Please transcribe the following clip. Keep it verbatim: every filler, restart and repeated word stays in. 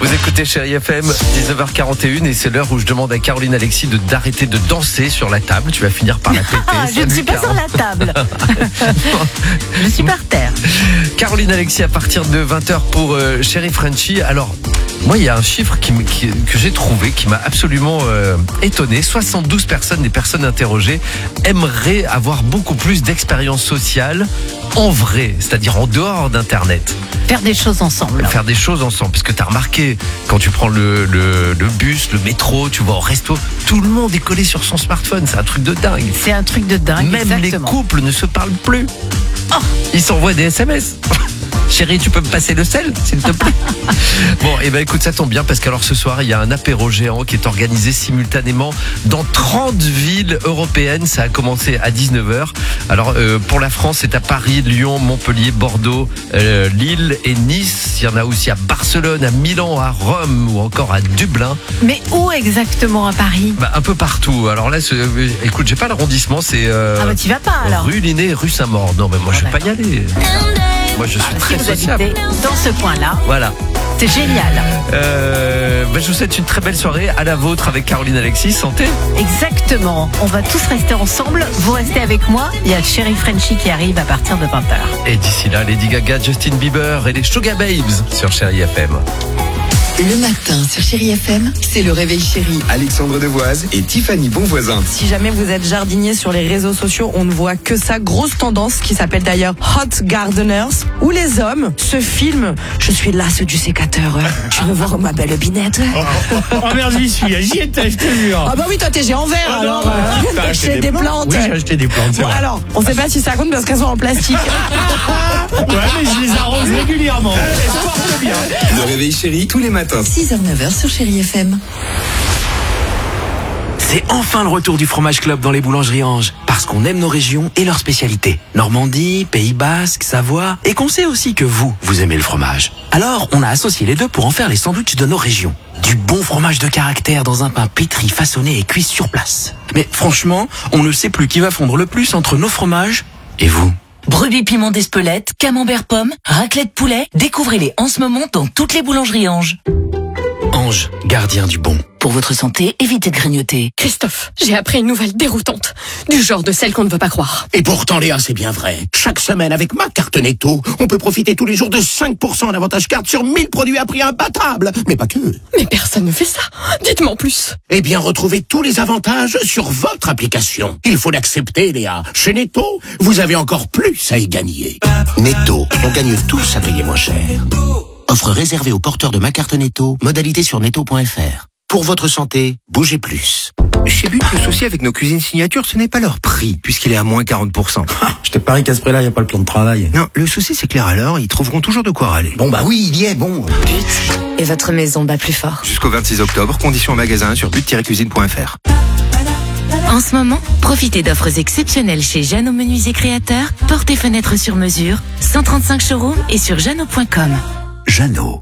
Vous écoutez Chérie F M, dix-neuf heures quarante et une et c'est l'heure où je demande à Caroline Alexis de d'arrêter de danser sur la table. Tu vas finir par la péter. Ah, je ne suis pas sur la table. Je suis par terre. Caroline Alexis à partir de vingt heures pour euh, Chérie Frenchy. Alors, moi, il y a un chiffre qui, qui, que j'ai trouvé qui m'a absolument euh, étonné. soixante-douze personnes des personnes interrogées aimeraient avoir beaucoup plus d'expérience sociale en vrai, c'est-à-dire en dehors d'Internet. Faire des choses ensemble. Faire des choses ensemble. Parce que tu as remarqué, quand tu prends le, le, le bus, le métro, tu vas au resto, tout le monde est collé sur son smartphone. C'est un truc de dingue. C'est un truc de dingue. Même exactement. Les couples ne se parlent plus. Oh. Ils s'envoient des S M S. Chérie, tu peux me passer le sel, s'il te plaît? Bon, et eh ben écoute, ça tombe bien parce qu'alors ce soir, il y a un apéro géant qui est organisé simultanément dans trente villes européennes. Ça a commencé à dix-neuf heures. Alors, euh, pour la France, c'est à Paris, Lyon, Montpellier, Bordeaux, euh, Lille et Nice. Il y en a aussi à Barcelone, à Milan, à Rome ou encore à Dublin. Mais où exactement à Paris? Bah, un peu partout. Alors là, c'est, écoute, j'ai pas l'arrondissement, c'est euh, ah bah tu vas pas alors. Rue Linné, rue Saint-Maur. Non, mais moi, ah, je vais pas y aller. Moi, je suis ah, très si vous sociable. habitez dans ce point-là. Voilà. C'est génial. Euh, bah, je vous souhaite une très belle soirée à la vôtre avec Caroline Alexis. Santé. Exactement. On va tous rester ensemble. Vous restez avec moi. Il y a Chérie Frenchy qui arrive à partir de vingt heures. Et d'ici là, Lady Gaga, Justin Bieber et les Sugar Babes sur Chérie F M. Le matin sur Chérie F M, c'est le réveil chéri. Alexandre Devoise et Tiffany Bonvoisin. Si jamais vous êtes jardinier sur les réseaux sociaux, on ne voit que ça. Grosse tendance qui s'appelle d'ailleurs Hot Gardeners, où les hommes se filment. Je suis lasse du sécateur. Tu veux voir ma belle binette? Oh, oh merde, j'y suis, j'y étais, je te jure. Ah bah oui, toi t'es géant vert Ah alors. non, euh, t'as T'as acheté acheté des des plantes. Oui, j'ai acheté des plantes, c'est Bon vrai. alors, on sait pas si ça compte parce qu'elles sont en plastique. Ouais, mais je les arrose régulièrement. Ça porte bien. Le réveil chéri tous les matins. six heures neuf heures sur Chérie F M. C'est enfin le retour du fromage club dans les boulangeries Ange. Parce qu'on aime nos régions et leurs spécialités. Normandie, Pays Basque, Savoie. Et qu'on sait aussi que vous, vous aimez le fromage. Alors, on a associé les deux pour en faire les sandwichs de nos régions. Du bon fromage de caractère dans un pain pétri, façonné et cuit sur place. Mais franchement, on ne sait plus qui va fondre le plus entre nos fromages et vous. Brebis piment d'Espelette, camembert pomme, raclette poulet, découvrez-les en ce moment dans toutes les boulangeries Ange. Ange, gardien du bon. Pour votre santé, évitez de grignoter. Christophe, j'ai appris une nouvelle déroutante. Du genre de celle qu'on ne veut pas croire. Et pourtant, Léa, c'est bien vrai. Chaque semaine, avec ma carte Netto, on peut profiter tous les jours de cinq pour cent d'avantage carte sur mille produits à prix imbattable. Mais pas que. Mais personne ne fait ça. Dites-moi en plus. Eh bien, retrouvez tous les avantages sur votre application. Il faut l'accepter, Léa. Chez Netto, vous avez encore plus à y gagner. Netto, on gagne tous à payer moins cher. Offre réservée aux porteurs de ma carte Netto. Modalité sur netto point f r. Pour votre santé, bougez plus. Chez But, le souci avec nos cuisines signatures, ce n'est pas leur prix, puisqu'il est à moins quarante pour cent. Je te parie qu'à ce prix-là, il n'y a pas le plan de travail. Non, le souci, c'est que les râleurs, ils trouveront toujours de quoi râler. Bon bah oui, il y est, bon. But, et votre maison bat plus fort. Jusqu'au vingt-six octobre, conditions en magasin sur but tiret cuisine point f r. En ce moment, profitez d'offres exceptionnelles chez Jeannot Menuisier Créateurs, portes et fenêtres sur mesure, cent trente-cinq showrooms et sur jeannot point com. Jeannot.